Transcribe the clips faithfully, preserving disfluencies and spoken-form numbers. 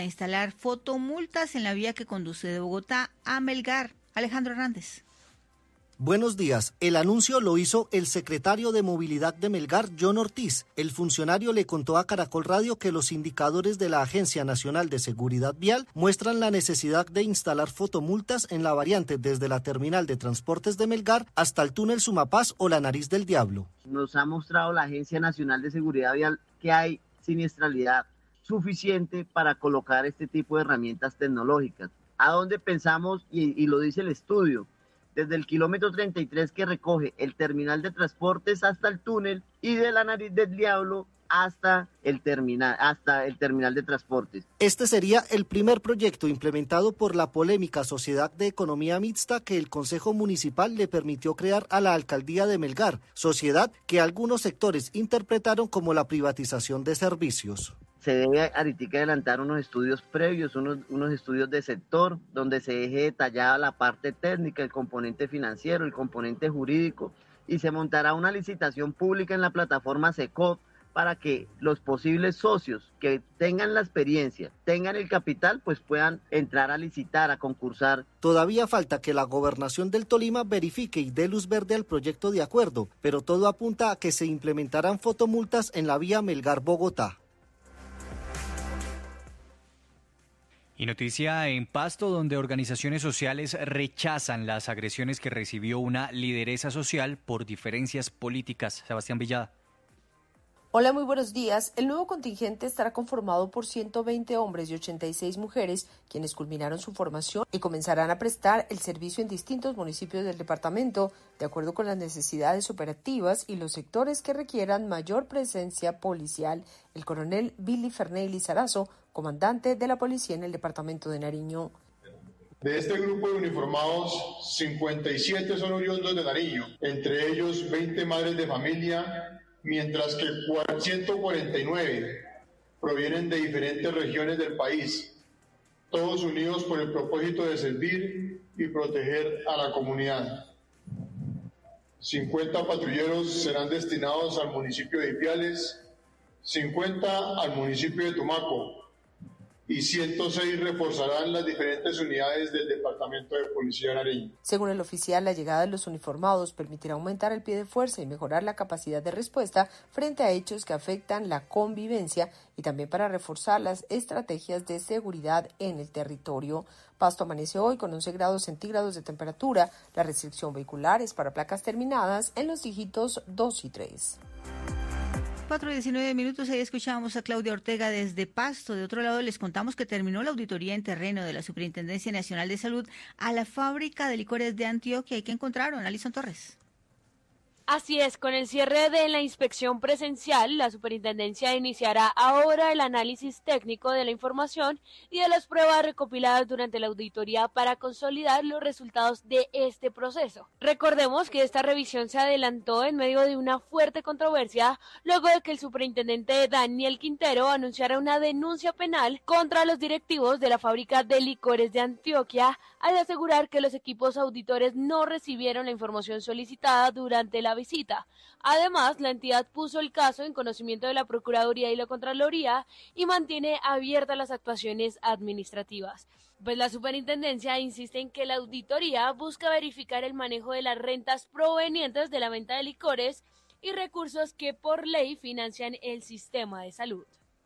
instalar fotomultas en la vía que conduce de Bogotá a Melgar. Alejandro Hernández. Buenos días. El anuncio lo hizo el secretario de Movilidad de Melgar, John Ortiz. El funcionario le contó a Caracol Radio que los indicadores de la Agencia Nacional de Seguridad Vial muestran la necesidad de instalar fotomultas en la variante desde la terminal de transportes de Melgar hasta el túnel Sumapaz o la Nariz del Diablo. Nos ha mostrado la Agencia Nacional de Seguridad Vial que hay siniestralidad suficiente para colocar este tipo de herramientas tecnológicas. ¿A dónde pensamos? Y, y lo dice el estudio. Desde el kilómetro treinta y tres que recoge el terminal de transportes hasta el túnel y de la Nariz del Diablo hasta el terminal, hasta el terminal de transportes. Este sería el primer proyecto implementado por la polémica Sociedad de Economía Mixta que el Consejo Municipal le permitió crear a la Alcaldía de Melgar, sociedad que algunos sectores interpretaron como la privatización de servicios. Se debe ahorita adelantar unos estudios previos, unos, unos estudios de sector, donde se deje detallada la parte técnica, el componente financiero, el componente jurídico, y se montará una licitación pública en la plataforma SECOP para que los posibles socios que tengan la experiencia, tengan el capital, pues puedan entrar a licitar, a concursar. Todavía falta que la Gobernación del Tolima verifique y dé luz verde al proyecto de acuerdo, pero todo apunta a que se implementarán fotomultas en la vía Melgar-Bogotá. Y noticia en Pasto, donde organizaciones sociales rechazan las agresiones que recibió una lideresa social por diferencias políticas. Sebastián Villada. Hola, muy buenos días. El nuevo contingente estará conformado por ciento veinte hombres y ochenta y seis mujeres, quienes culminaron su formación y comenzarán a prestar el servicio en distintos municipios del departamento, de acuerdo con las necesidades operativas y los sectores que requieran mayor presencia policial. El coronel Billy Ferney Lizarazo, comandante de la policía en el departamento de Nariño. De este grupo de uniformados, cincuenta y siete son oriundos de Nariño, entre ellos veinte madres de familia, mientras que ciento cuarenta y nueve provienen de diferentes regiones del país, todos unidos por el propósito de servir y proteger a la comunidad. cincuenta patrulleros serán destinados al municipio de Ipiales, cincuenta al municipio de Tumaco, y ciento seis reforzarán las diferentes unidades del Departamento de Policía de Nariño. Según el oficial, la llegada de los uniformados permitirá aumentar el pie de fuerza y mejorar la capacidad de respuesta frente a hechos que afectan la convivencia y también para reforzar las estrategias de seguridad en el territorio. Pasto amanece hoy con once grados centígrados de temperatura. La restricción vehicular es para placas terminadas en los dígitos dos y tres. cuatro y diecinueve minutos, ahí escuchábamos a Claudia Ortega desde Pasto. De otro lado, les contamos que terminó la auditoría en terreno de la Superintendencia Nacional de Salud a la fábrica de licores de Antioquia. ¿Y qué encontraron? Alison Torres. Así es, con el cierre de la inspección presencial, la superintendencia iniciará ahora el análisis técnico de la información y de las pruebas recopiladas durante la auditoría para consolidar los resultados de este proceso. Recordemos que esta revisión se adelantó en medio de una fuerte controversia luego de que el superintendente Daniel Quintero anunciara una denuncia penal contra los directivos de la fábrica de licores de Antioquia al asegurar que los equipos auditores no recibieron la información solicitada durante la visita. Además, la entidad puso el caso en conocimiento de la Procuraduría y la Contraloría y mantiene abiertas las actuaciones administrativas. Pues la superintendencia insiste en que la auditoría busca verificar el manejo de las rentas provenientes de la venta de licores y recursos que por ley financian el sistema de salud.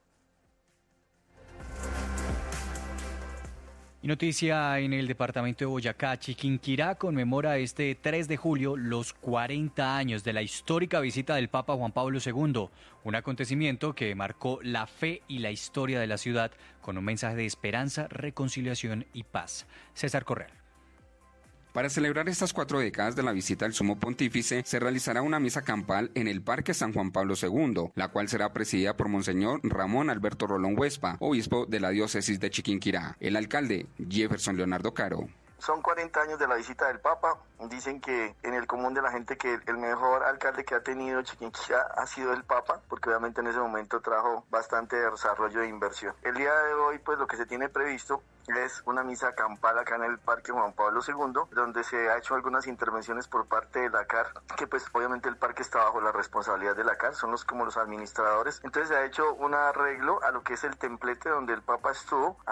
Y noticia en el departamento de Boyacá, Chiquinquirá conmemora este tres de julio los cuarenta años de la histórica visita del Papa Juan Pablo segundo, un acontecimiento que marcó la fe y la historia de la ciudad con un mensaje de esperanza, reconciliación y paz. César Correa. Para celebrar estas cuatro décadas de la visita del Sumo Pontífice, se realizará una misa campal en el Parque San Juan Pablo segundo, la cual será presidida por Monseñor Ramón Alberto Rolón Huespa, obispo de la diócesis de Chiquinquirá. El alcalde, Jefferson Leonardo Caro. Son cuarenta años de la visita del Papa. Dicen que en el común de la gente que el mejor alcalde que ha tenido Chiquinquirá ha sido el Papa, porque obviamente en ese momento trajo bastante desarrollo e inversión. El día de hoy, pues lo que se tiene previsto es una misa campal acá en el Parque Juan Pablo segundo, donde se ha hecho algunas intervenciones por parte de la C A R, que pues obviamente el parque está bajo la responsabilidad de la C A R, son los como los administradores. Entonces se ha hecho un arreglo a lo que es el templete donde el Papa estuvo.